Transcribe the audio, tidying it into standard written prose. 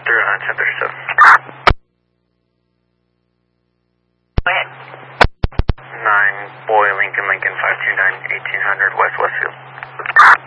1037. Go ahead. 9 Boy Lincoln 529 1800 West Westfield.